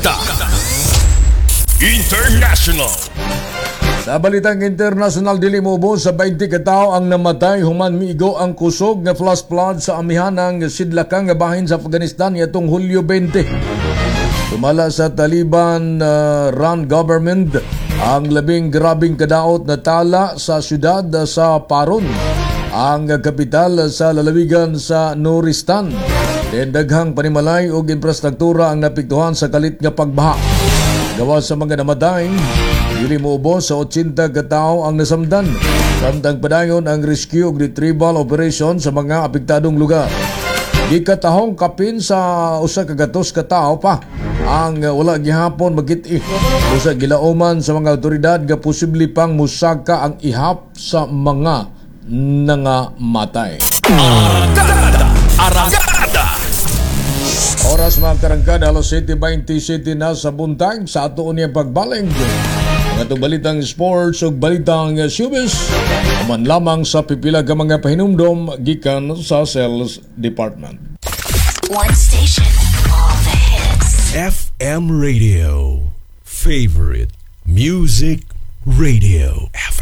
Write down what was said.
Balita International. Sa balitang international, dili moubos sa 20 ka tawo ang namatay human miigo ang kusog nga flash flood sa amihan ng sidlakang nga bahin sa Afghanistan nitong Hulyo 20. Tumala sa Taliban run government ang labing grabing kadaot na tala sa syudad sa Parun, ang kapital sa lalawigan sa Nuristan. Daghang panimalay ug infrastruktura ang napiktuhan sa kalit nga pagbaha. Gawa sa mga namatay, dili moubos sa 80 ka tawo ang nasamdan. Samtang padayon ang rescue ug retrieval operation sa mga apektadong lugar. Gikatahong kapin sa usa ka gatos ka tawo pa ang wala gihapon magit-i. Usa gilauman sa mga awtoridad nga posible pang musaka ang ihap sa mga nangamatay. Arangkada. Oras mga karangkada, alas 7:27 na sa buntag sa ato niyang pagbaling. Mga itong balitang sports o balitang showbiz, naman lamang sa pipila ka mga pahinumdom gikan sa sales department. One station, all the hits. FM Radio. Favorite Music Radio.